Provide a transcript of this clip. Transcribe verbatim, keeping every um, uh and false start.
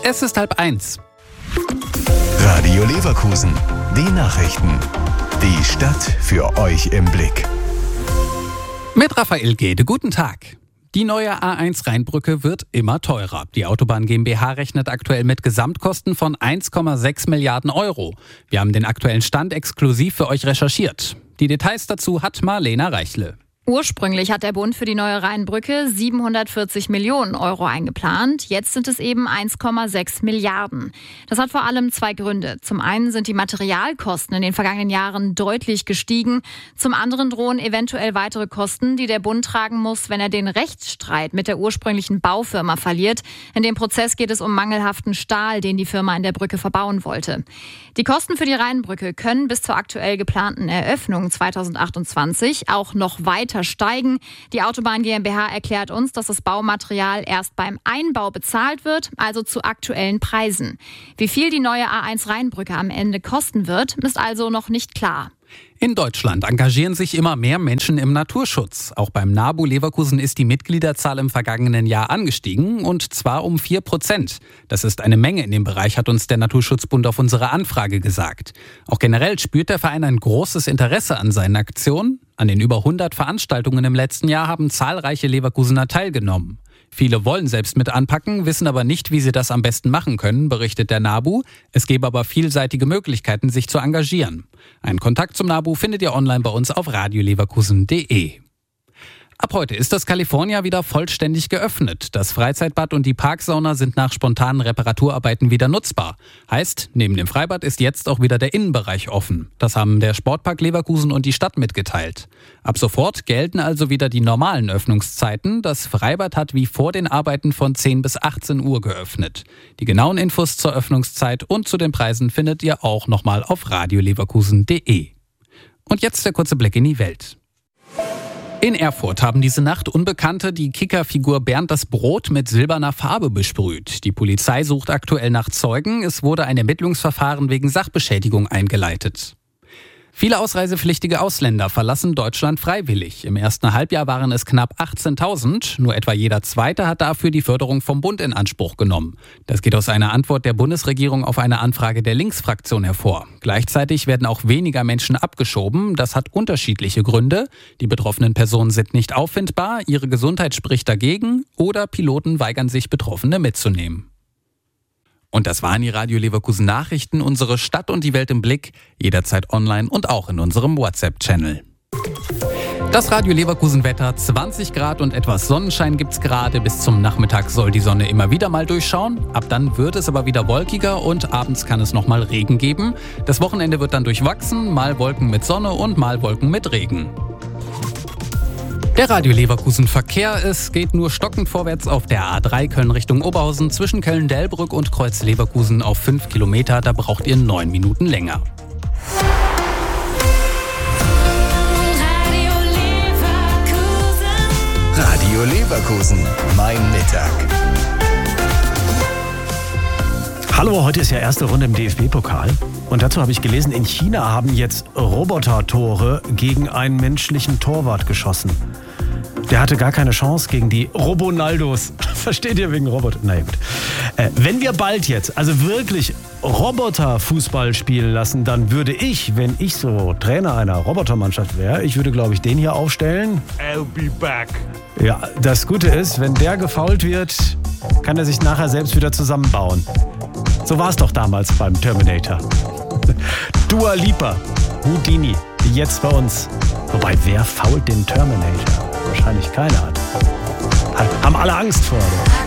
Es ist halb eins. Radio Leverkusen, die Nachrichten. Die Stadt für euch im Blick. Mit Raphael Gede, guten Tag. Die neue A eins Rheinbrücke wird immer teurer. Die Autobahn GmbH rechnet aktuell mit Gesamtkosten von eins Komma sechs Milliarden Euro. Wir haben den aktuellen Stand exklusiv für euch recherchiert. Die Details dazu hat Marlena Reichle. Ursprünglich hat der Bund für die neue Rheinbrücke siebenhundertvierzig Millionen Euro eingeplant. Jetzt sind es eben eins Komma sechs Milliarden. Das hat vor allem zwei Gründe. Zum einen sind die Materialkosten in den vergangenen Jahren deutlich gestiegen. Zum anderen drohen eventuell weitere Kosten, die der Bund tragen muss, wenn er den Rechtsstreit mit der ursprünglichen Baufirma verliert. In dem Prozess geht es um mangelhaften Stahl, den die Firma in der Brücke verbauen wollte. Die Kosten für die Rheinbrücke können bis zur aktuell geplanten Eröffnung zweitausendachtundzwanzig auch noch weiter steigen. Die Autobahn GmbH erklärt uns, dass das Baumaterial erst beim Einbau bezahlt wird, also zu aktuellen Preisen. Wie viel die neue A eins Rheinbrücke am Ende kosten wird, ist also noch nicht klar. In Deutschland engagieren sich immer mehr Menschen im Naturschutz. Auch beim NABU Leverkusen ist die Mitgliederzahl im vergangenen Jahr angestiegen, und zwar um vier Prozent. Das ist eine Menge in dem Bereich, hat uns der Naturschutzbund auf unsere Anfrage gesagt. Auch generell spürt der Verein ein großes Interesse an seinen Aktionen. An den über hundert Veranstaltungen im letzten Jahr haben zahlreiche Leverkusener teilgenommen. Viele wollen selbst mit anpacken, wissen aber nicht, wie sie das am besten machen können, berichtet der NABU. Es gäbe aber vielseitige Möglichkeiten, sich zu engagieren. Einen Kontakt zum NABU findet ihr online bei uns auf radio leverkusen punkt de. Ab heute ist das California wieder vollständig geöffnet. Das Freizeitbad und die Parksauna sind nach spontanen Reparaturarbeiten wieder nutzbar. Heißt, neben dem Freibad ist jetzt auch wieder der Innenbereich offen. Das haben der Sportpark Leverkusen und die Stadt mitgeteilt. Ab sofort gelten also wieder die normalen Öffnungszeiten. Das Freibad hat wie vor den Arbeiten von zehn bis achtzehn Uhr geöffnet. Die genauen Infos zur Öffnungszeit und zu den Preisen findet ihr auch nochmal auf radio leverkusen punkt de. Und jetzt der kurze Blick in die Welt. In Erfurt haben diese Nacht Unbekannte die Kickerfigur Bernd das Brot mit silberner Farbe besprüht. Die Polizei sucht aktuell nach Zeugen. Es wurde ein Ermittlungsverfahren wegen Sachbeschädigung eingeleitet. Viele ausreisepflichtige Ausländer verlassen Deutschland freiwillig. Im ersten Halbjahr waren es knapp achtzehntausend. Nur etwa jeder Zweite hat dafür die Förderung vom Bund in Anspruch genommen. Das geht aus einer Antwort der Bundesregierung auf eine Anfrage der Linksfraktion hervor. Gleichzeitig werden auch weniger Menschen abgeschoben. Das hat unterschiedliche Gründe. Die betroffenen Personen sind nicht auffindbar, ihre Gesundheit spricht dagegen oder Piloten weigern sich, Betroffene mitzunehmen. Und das waren die Radio Leverkusen Nachrichten, unsere Stadt und die Welt im Blick, jederzeit online und auch in unserem WhatsApp-Channel. Das Radio Leverkusen Wetter, zwanzig Grad und etwas Sonnenschein gibt's gerade. Bis zum Nachmittag soll die Sonne immer wieder mal durchschauen. Ab dann wird es aber wieder wolkiger und abends kann es nochmal Regen geben. Das Wochenende wird dann durchwachsen, mal Wolken mit Sonne und mal Wolken mit Regen. Der Radio Leverkusen Verkehr, es geht nur stockend vorwärts auf der A drei Köln Richtung Oberhausen zwischen Köln-Delbrück und Kreuz Leverkusen auf fünf Kilometer, da braucht ihr neun Minuten länger. Radio Leverkusen, mein Mittag. Hallo, heute ist ja erste Runde im D F B-Pokal. Und dazu habe ich gelesen, in China haben jetzt Roboter-Tore gegen einen menschlichen Torwart geschossen. Der hatte gar keine Chance gegen die Robonaldos. Versteht ihr, wegen Roboter? Na gut. Äh, wenn wir bald jetzt, also wirklich Roboter-Fußball spielen lassen, dann würde ich, wenn ich so Trainer einer Robotermannschaft wäre, ich würde, glaube ich, den hier aufstellen. I'll be back. Ja, das Gute ist, wenn der gefoult wird, kann er sich nachher selbst wieder zusammenbauen. So war es doch damals beim Terminator. Dua Lipa, Houdini, jetzt bei uns. Wobei, wer fault den Terminator? Wahrscheinlich keiner hat. Haben alle Angst vor. Oder?